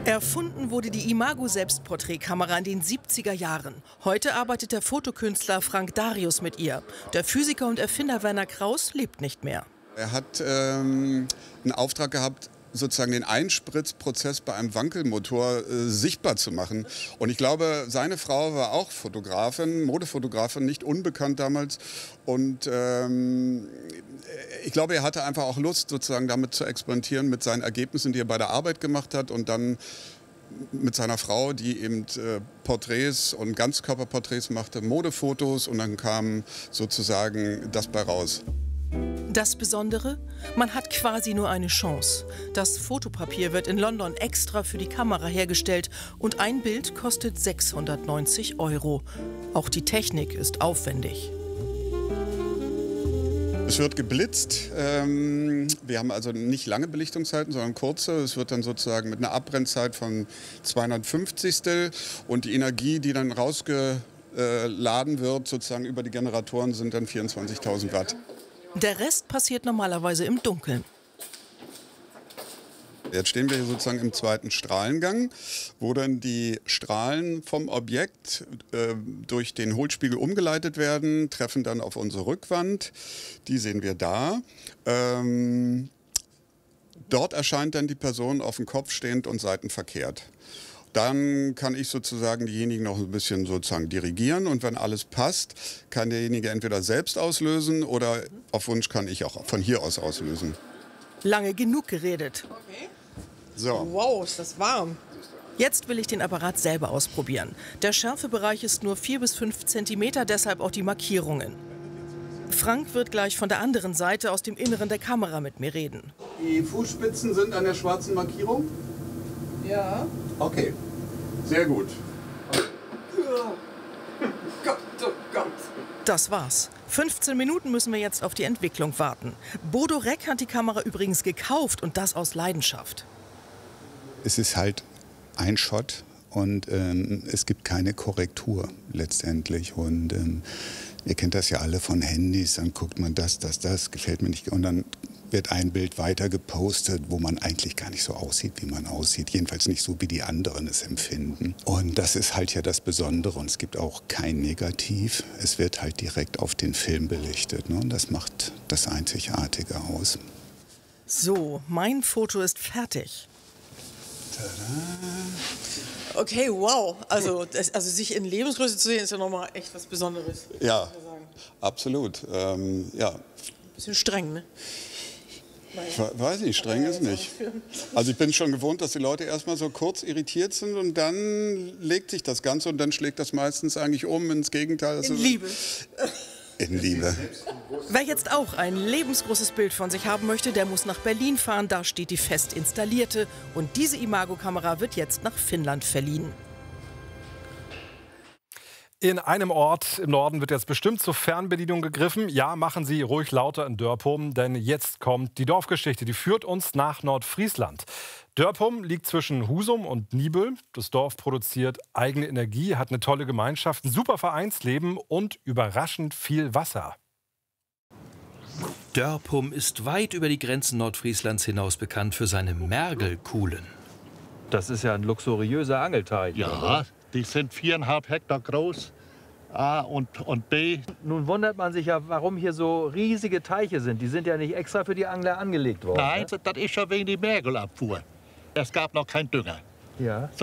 Erfunden wurde die Imago-Selbstporträtkamera in den 70er Jahren. Heute arbeitet der Fotokünstler Frank Darius mit ihr. Der Physiker und Erfinder Werner Krauss lebt nicht mehr. Er hat einen Auftrag gehabt, sozusagen den Einspritzprozess bei einem Wankelmotor sichtbar zu machen. Und ich glaube, seine Frau war auch Fotografin, Modefotografin, nicht unbekannt damals. Und ich glaube, er hatte einfach auch Lust, sozusagen damit zu experimentieren mit seinen Ergebnissen, die er bei der Arbeit gemacht hat. Und dann mit seiner Frau, die eben Porträts und Ganzkörperporträts machte, Modefotos. Und dann kam sozusagen das bei raus. Das Besondere? Man hat quasi nur eine Chance. Das Fotopapier wird in London extra für die Kamera hergestellt und ein Bild kostet 690 €. Auch die Technik ist aufwendig. Es wird geblitzt. Wir haben also nicht lange Belichtungszeiten, sondern kurze. Es wird dann sozusagen mit einer Abbrennzeit von 250. Und die Energie, die dann rausgeladen wird, sozusagen über die Generatoren, sind dann 24.000 Watt. Der Rest passiert normalerweise im Dunkeln. Jetzt stehen wir hier sozusagen im zweiten Strahlengang, wo dann die Strahlen vom Objekt durch den Hohlspiegel umgeleitet werden, treffen dann auf unsere Rückwand. Die sehen wir da. Dort erscheint dann die Person auf dem Kopf stehend und seitenverkehrt. Dann kann ich sozusagen diejenigen noch ein bisschen sozusagen dirigieren und wenn alles passt, kann derjenige entweder selbst auslösen oder auf Wunsch kann ich auch von hier aus auslösen. Lange genug geredet. Okay. So. Wow, ist das warm. Jetzt will ich den Apparat selber ausprobieren. Der Schärfebereich ist nur 4 bis 5 cm, deshalb auch die Markierungen. Frank wird gleich von der anderen Seite aus dem Inneren der Kamera mit mir reden. Die Fußspitzen sind an der schwarzen Markierung? Ja. Okay, sehr gut. Gott, oh Gott. Das war's. 15 Minuten müssen wir jetzt auf die Entwicklung warten. Bodo Reck hat die Kamera übrigens gekauft und das aus Leidenschaft. Es ist halt ein Shot und es gibt keine Korrektur letztendlich. Und ihr kennt das ja alle von Handys, dann guckt man das gefällt mir nicht. Und dann wird ein Bild weiter gepostet, wo man eigentlich gar nicht so aussieht, wie man aussieht. Jedenfalls nicht so, wie die anderen es empfinden. Und das ist halt ja das Besondere. Und es gibt auch kein Negativ. Es wird halt direkt auf den Film belichtet. Ne? Und das macht das Einzigartige aus. So, mein Foto ist fertig. Tada. Okay, wow. Also sich in Lebensgröße zu sehen, ist ja nochmal echt was Besonderes. Ja, absolut. Ja. Bisschen streng, ne? Weiß nicht, streng ist nicht. Also ich bin schon gewohnt, dass die Leute erstmal so kurz irritiert sind und dann legt sich das Ganze und dann schlägt das meistens eigentlich um ins Gegenteil. In Liebe. In Liebe. Wer jetzt auch ein lebensgroßes Bild von sich haben möchte, der muss nach Berlin fahren. Da steht die fest installierte. Und diese Imago-Kamera wird jetzt nach Finnland verliehen. In einem Ort im Norden wird jetzt bestimmt zur Fernbedienung gegriffen. Ja, machen Sie ruhig lauter in Dörpum, denn jetzt kommt die Dorfgeschichte. Die führt uns nach Nordfriesland. Dörpum liegt zwischen Husum und Niebüll. Das Dorf produziert eigene Energie, hat eine tolle Gemeinschaft, ein super Vereinsleben und überraschend viel Wasser. Dörpum ist weit über die Grenzen Nordfrieslands hinaus bekannt für seine Mergelkuhlen. Das ist ja ein luxuriöser Angelteich. Ja, oder? die sind 4,5 Hektar groß. A und B. Nun wundert man sich ja, warum hier so riesige Teiche sind. Die sind ja nicht extra für die Angler angelegt worden. Nein, Ne? das ist ja wegen der Mergelabfuhr. Es gab noch keinen Dünger. Ja.